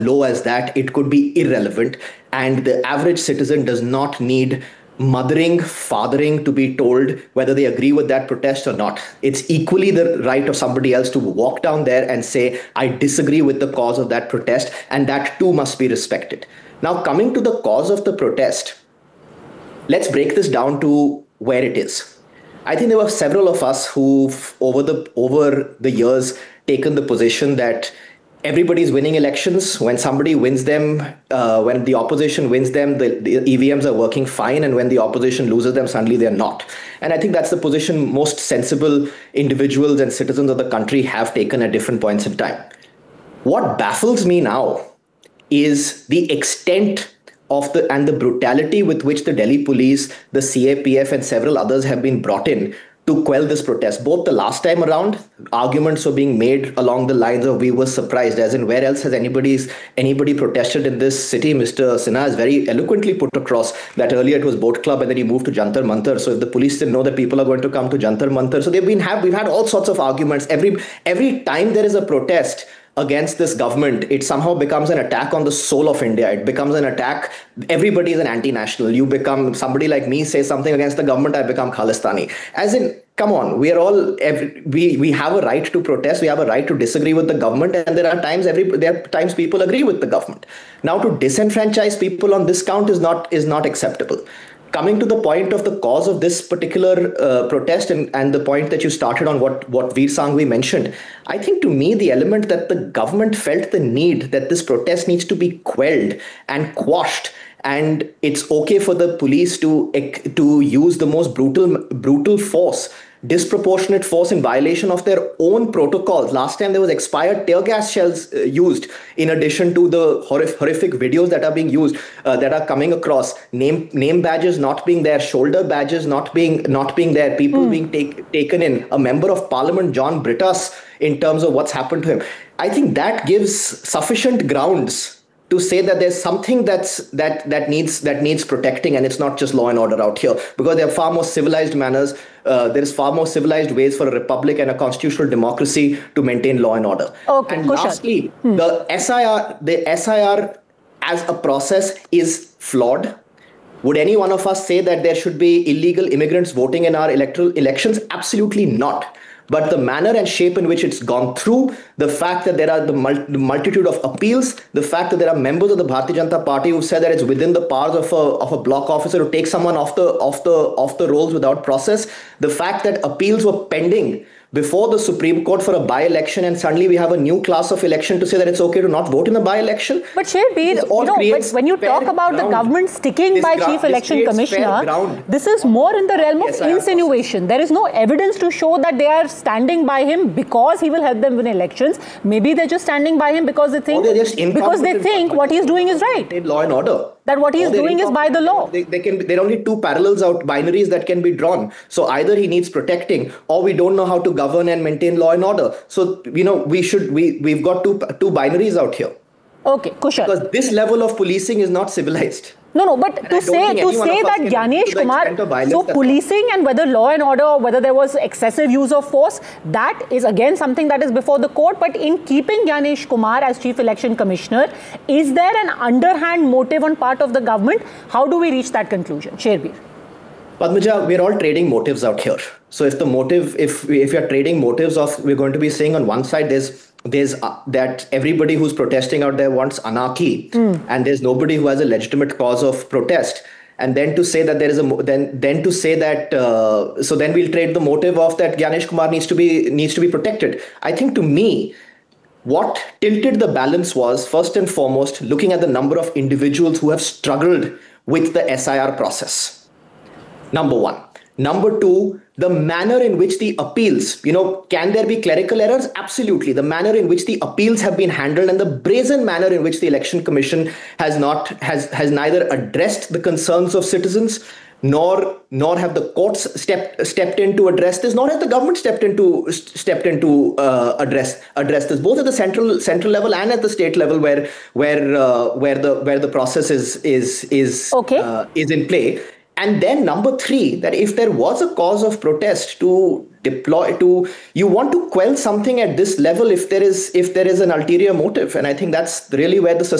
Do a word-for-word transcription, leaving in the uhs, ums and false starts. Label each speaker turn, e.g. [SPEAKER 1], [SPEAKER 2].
[SPEAKER 1] low as that, it could be irrelevant. And the average citizen does not need mothering, fathering to be told whether they agree with that protest or not. It's equally the right of somebody else to walk down there and say, I disagree with the cause of that protest, and that too must be respected. Now, coming to the cause of the protest, let's break this down to where it is. I think there were several of us who've, over the over the years, taken the position that everybody's winning elections. When somebody wins them, uh, when the opposition wins them, the, the E V Ms are working fine. And when the opposition loses them, suddenly they're not. And I think that's the position most sensible individuals and citizens of the country have taken at different points in time. What baffles me now is the extent of the and the brutality with which the Delhi police, the C A P F, and several others have been brought in to quell this protest. Both the last time around, arguments were being made along the lines of we were surprised, as in where else has anybody's anybody protested in this city? Mister Sinha has very eloquently put across that earlier it was Boat Club and then he moved to Jantar Mantar. So if the police didn't know that people are going to come to Jantar Mantar, so they've been have we've had all sorts of arguments. Every every time there is a protest against this government, it somehow becomes an attack on the soul of India. It becomes an attack. Everybody is an anti-national. You become somebody like me, say something against the government, I become Khalistani. As in, come on, we are all, every, we, we have a right to protest. We have a right to disagree with the government. And there are times every, there are times people agree with the government. Now to disenfranchise people on this count is not, is not acceptable. Coming to the point of the cause of this particular uh, protest and, and the point that you started on what, what Veer Sanghvi mentioned, I think to me, the element that the government felt the need that this protest needs to be quelled and quashed, and it's okay for the police to, to use the most brutal, brutal force, disproportionate force in violation of their own protocols. Last time there was expired tear gas shells uh, used in addition to the horrific, horrific videos that are being used, uh, that are coming across, name name badges not being there, shoulder badges not being not being there, people mm. being take, taken in, a member of parliament, John Brittas, in terms of what's happened to him. I think that gives sufficient grounds to say that there's something that's that that needs that needs protecting, and it's not just law and order out here, because there are far more civilized manners. Uh, there is far more civilized ways for a republic and a constitutional democracy to maintain law and order.
[SPEAKER 2] Okay,
[SPEAKER 1] and
[SPEAKER 2] Kushal.
[SPEAKER 1] lastly,
[SPEAKER 2] hmm.
[SPEAKER 1] the S I R, the S I R as a process is flawed. Would any one of us say that there should be illegal immigrants voting in our electoral elections? Absolutely not. But the manner and shape in which it's gone through, the fact that there are the, mul- the multitude of appeals, the fact that there are members of the Bharatiya Janata Party who said that it's within the powers of a, of a block officer to take someone off the, off the, off the rolls without process, the fact that appeals were pending before the Supreme Court for a by-election, and suddenly we have a new class of election to say that it's okay to not vote in the by-election.
[SPEAKER 2] But Sherbir, you know, but when you talk about ground. the government sticking this by gra- Chief Election Commissioner, this is more in the realm of yes, insinuation. There is no evidence to show that they are standing by him because he will help them win elections. Maybe they're just standing by him because they think because they think what he's doing is right.
[SPEAKER 1] Law and order.
[SPEAKER 2] That what he's doing is by the law.
[SPEAKER 1] They, they can, there are only two parallels out, binaries that can be drawn. So either he needs protecting, or we don't know how to govern and maintain law and order. So, you know, we should, we, we've got two, two binaries out here.
[SPEAKER 2] Okay, Kushal.
[SPEAKER 1] Because this level of policing is not civilized.
[SPEAKER 2] No, no, but and to say to say that Gyanesh Kumar, so policing and whether law and order or whether there was excessive use of force, that is again something that is before the court. But in keeping Gyanesh Kumar as Chief Election Commissioner, is there an underhand motive on part of the government? How do we reach that conclusion? Sherbir.
[SPEAKER 1] Padmaja, we're all trading motives out here. So if the motive, if if you're trading motives of, we're going to be saying on one side, there's there's uh, that everybody who's protesting out there wants anarchy, mm. and there's nobody who has a legitimate cause of protest. And then to say that there is a then then to say that uh, so then we'll trade the motive of that Gyanesh Kumar needs to be needs to be protected. I think to me, what tilted the balance was first and foremost looking at the number of individuals who have struggled with the S I R process. Number one. Number two, the manner in which the appeals, you know, can there be clerical errors? Absolutely. The manner in which the appeals have been handled and the brazen manner in which the Election Commission has not, has, has neither addressed the concerns of citizens, nor, nor have the courts stepped, stepped in to address this, nor has the government stepped into, stepped into uh, address, address this, both at the central, central level and at the state level where, where, uh, where the, where the process is, is, is,
[SPEAKER 2] okay.
[SPEAKER 1] uh, is in play. And then number three, that if there was a cause of protest to deploy to, you want to quell something at this level if there is if there is an ulterior motive. And I think that's really where the